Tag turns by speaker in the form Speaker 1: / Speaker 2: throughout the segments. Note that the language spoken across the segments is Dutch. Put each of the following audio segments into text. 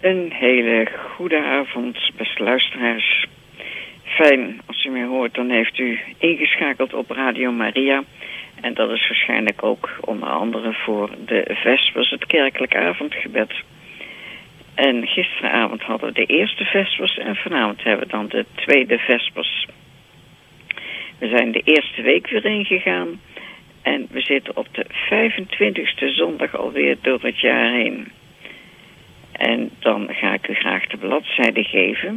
Speaker 1: Een hele goede avond, beste luisteraars. Fijn, als u mij hoort, dan heeft u ingeschakeld op Radio Maria. En dat is waarschijnlijk ook onder andere voor de Vespers, het kerkelijk avondgebed. En gisteravond hadden we de eerste Vespers en vanavond hebben we dan de tweede Vespers. We zijn de eerste week weer ingegaan en we zitten op de 25e zondag alweer door het jaar heen. En dan ga ik u graag de bladzijde geven.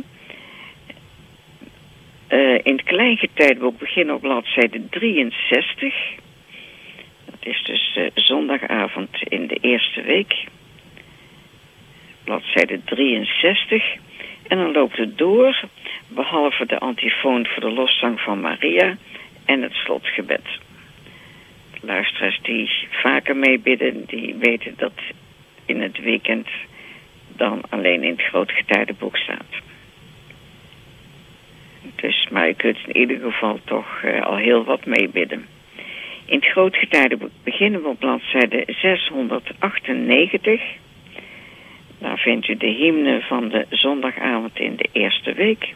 Speaker 1: In het Kleingetijdenboek beginnen op bladzijde 63. Dat is dus zondagavond in de eerste week. Bladzijde 63. En dan loopt het door, behalve de antifoon voor de loszang van Maria en het slotgebed. De luisteraars die vaker meebidden, die weten dat in het weekend dan alleen in het Grootgetijdenboek staat. Dus, maar u kunt in ieder geval toch al heel wat meebidden. In het Grootgetijdenboek beginnen we op bladzijde 698. Daar vindt u de hymne van de zondagavond in de eerste week.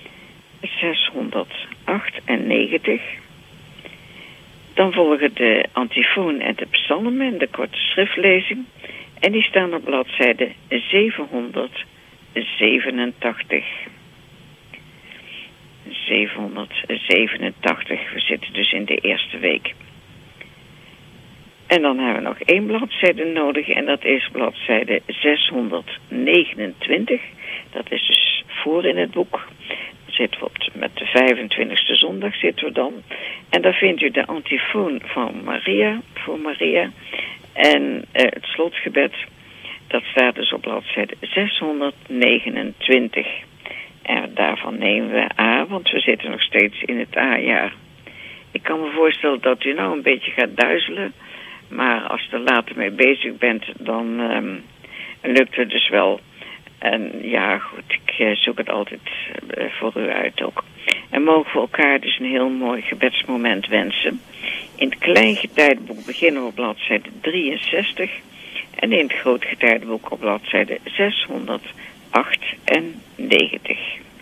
Speaker 1: 698. Dan volgen de antifoon en de psalmen en de korte schriftlezing. En die staan op bladzijde 787. 787, we zitten dus in de eerste week. En dan hebben we nog 1 bladzijde nodig en dat is bladzijde 629. Dat is dus voor in het boek. Dan zitten we met de 25e zondag zitten we dan. En daar vindt u de antifoon van Maria, voor Maria. En het slotgebed, dat staat dus op bladzijde 629. En daarvan nemen we A, want we zitten nog steeds in het A-jaar. Ik kan me voorstellen dat u nou een beetje gaat duizelen. Maar als u er later mee bezig bent, dan lukt het dus wel. En ja, goed, ik zoek het altijd voor u uit ook. En mogen we elkaar dus een heel mooi gebedsmoment wensen. In het Kleingetijdenboek beginnen we op bladzijde 63. En in het Grootgetijdenboek op bladzijde 698.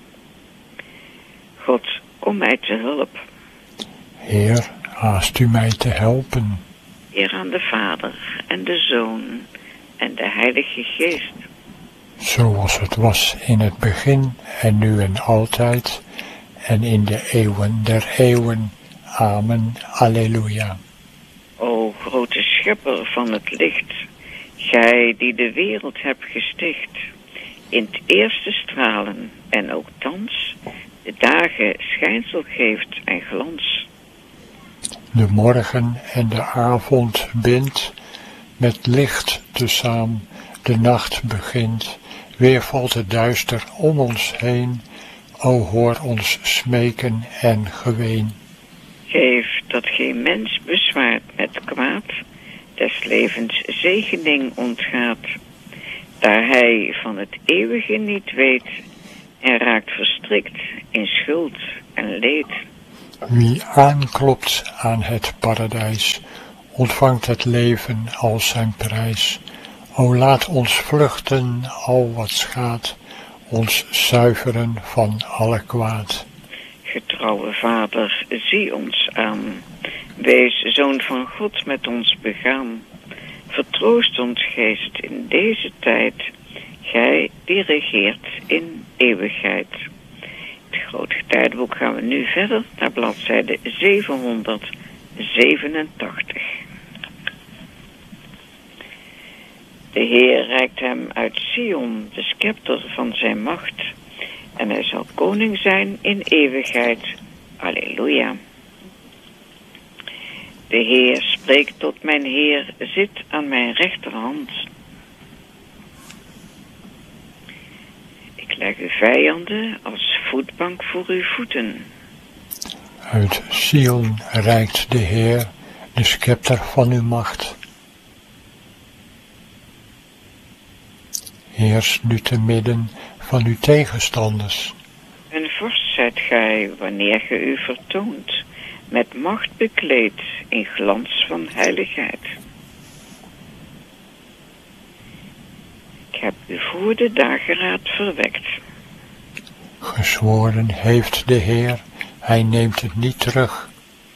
Speaker 1: God, kom mij te hulp.
Speaker 2: Heer, haast u mij te helpen.
Speaker 1: Eer aan de Vader en de Zoon en de Heilige Geest.
Speaker 2: Zoals het was in het begin en nu en altijd en in de eeuwen der eeuwen. Amen. Alleluia.
Speaker 1: O grote schepper van het licht, gij die de wereld hebt gesticht, in het eerste stralen en ook thans de dagen schijnsel geeft en glans.
Speaker 2: De morgen en de avond bindt, met licht tezaam de nacht begint, weer valt het duister om ons heen, o hoor ons smeken en geween.
Speaker 1: Geef dat geen mens bezwaard met kwaad, des levens zegening ontgaat, daar hij van het eeuwige niet weet en raakt verstrikt in schuld en leed.
Speaker 2: Wie aanklopt aan het paradijs, ontvangt het leven als zijn prijs. O laat ons vluchten al wat schaadt, ons zuiveren van alle kwaad.
Speaker 1: Getrouwe Vader, zie ons aan, wees Zoon van God met ons begaan. Vertroost ons geest in deze tijd, gij die regeert in eeuwigheid. Het Grootgetijdenboek gaan we nu verder naar bladzijde 787. De Heer reikt hem uit Sion de scepter van zijn macht, en hij zal koning zijn in eeuwigheid. Alleluia. De Heer spreekt tot mijn Heer, zit aan mijn rechterhand. Ik leg uw vijanden als voetbank voor uw voeten.
Speaker 2: Uit Sion reikt de Heer de scepter van uw macht. Heers nu te midden van uw tegenstanders.
Speaker 1: Een vorst zijt gij wanneer ge u vertoont, met macht bekleed in glans van heiligheid. heb u voor de dageraad verwekt.
Speaker 2: Gezworen heeft de Heer, hij neemt het niet terug.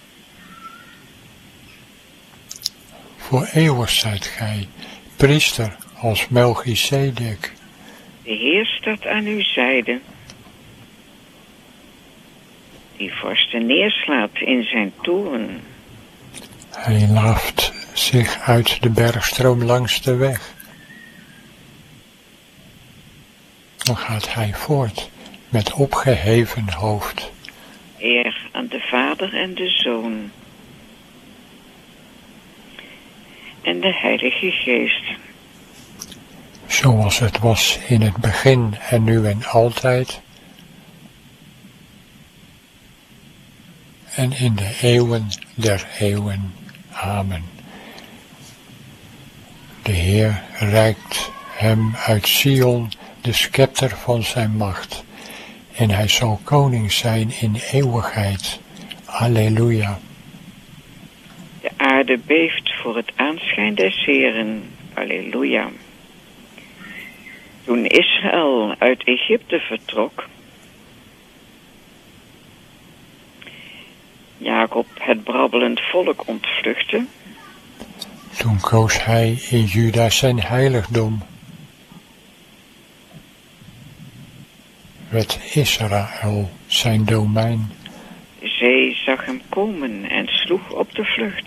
Speaker 2: Voor eeuwig zijt gij, priester als Melchizedek.
Speaker 1: De Heer staat aan uw zijde, die vorsten neerslaat in zijn toren.
Speaker 2: Hij laaft zich uit de bergstroom langs de weg. Dan gaat hij voort met opgeheven hoofd.
Speaker 1: Eer aan de Vader en de Zoon en de Heilige Geest.
Speaker 2: Zoals het was in het begin en nu en altijd. En in de eeuwen der eeuwen. Amen. De Heer reikt hem uit Sion de scepter van zijn macht. En hij zal koning zijn in eeuwigheid. Alleluia.
Speaker 1: De aarde beeft voor het aanschijn des Heeren. Alleluia. Toen Israël uit Egypte vertrok, Jacob het brabbelend volk ontvluchtte,
Speaker 2: toen koos hij in Juda zijn heiligdom. Werd Israël zijn domein.
Speaker 1: de zee zag hem komen en sloeg op de vlucht.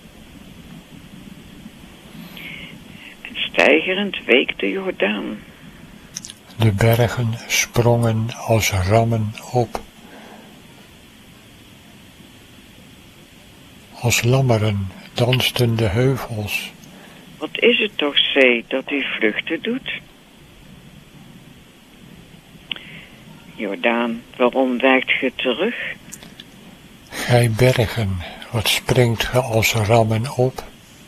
Speaker 1: En steigerend week de Jordaan.
Speaker 2: De bergen sprongen als rammen op. Als lammeren dansten de heuvels.
Speaker 1: Wat is het toch, zee, dat u vluchten doet? Jordaan, waarom wijkt ge terug?
Speaker 2: Gij bergen, wat springt ge als rammen op?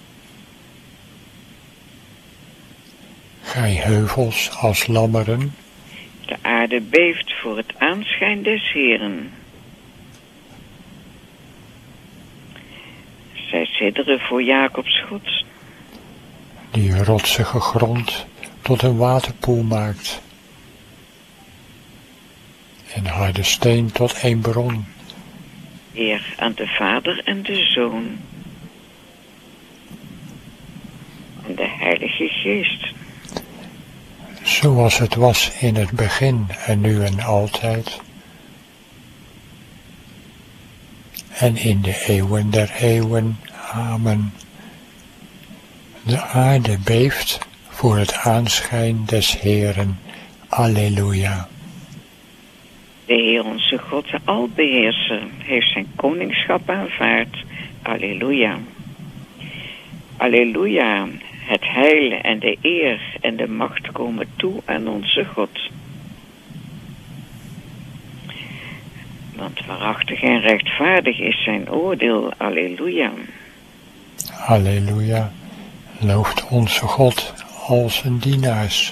Speaker 2: Gij heuvels als lammeren.
Speaker 1: De aarde beeft voor het aanschijn des Heeren. Zij sidderen voor Jacobs God,
Speaker 2: Die rotsige grond tot een waterpoel maakt. En harde steen tot een bron.
Speaker 1: eer aan de Vader en de Zoon en de Heilige Geest.
Speaker 2: Zoals het was in het begin en nu en altijd. En in de eeuwen der eeuwen. Amen. De aarde beeft voor het aanschijn des Heeren. Alleluia.
Speaker 1: De Heer onze God, de Albeheerser, heeft zijn koningschap aanvaard. Alleluia. Alleluia. Het heil en de eer en de macht komen toe aan onze God. Want waarachtig en rechtvaardig is zijn oordeel. Alleluia.
Speaker 2: Halleluja. Looft onze God als zijn dienaars.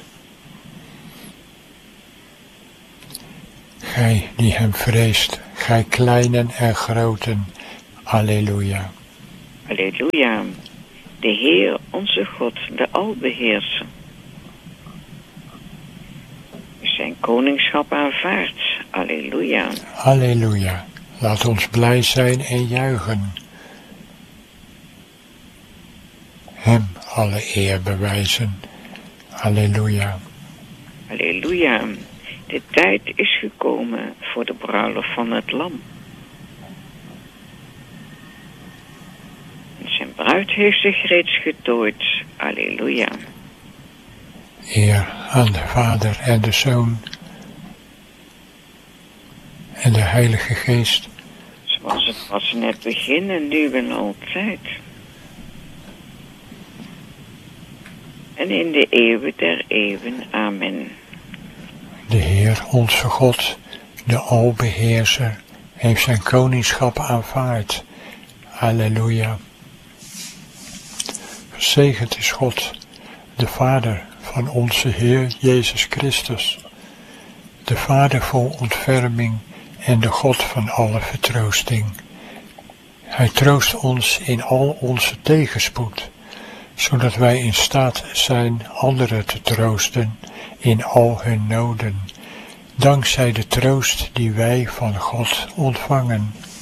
Speaker 2: Gij die hem vreest, gij kleinen en groten. Alleluia.
Speaker 1: Alleluia. De Heer onze God, de Albeheerser, zijn koningschap aanvaardt. Alleluia.
Speaker 2: Halleluja. Laat ons blij zijn en juichen. Hem alle eer bewijzen. Halleluja.
Speaker 1: Halleluja. De tijd is gekomen voor de bruiloft van het lam. En zijn bruid heeft zich reeds getooid. Halleluja.
Speaker 2: Eer aan de Vader en de Zoon en de Heilige Geest.
Speaker 1: Zoals het was in het begin en nu en altijd. En in de eeuwen der eeuwen. Amen.
Speaker 2: De Heer onze God, de Albeheerser, heeft zijn koningschap aanvaard. Halleluja. Gezegend is God, de Vader van onze Heer Jezus Christus, de Vader vol ontferming en de God van alle vertroosting. Hij troost ons in al onze tegenspoed, zodat wij in staat zijn anderen te troosten in al hun noden, dankzij de troost die wij van God ontvangen.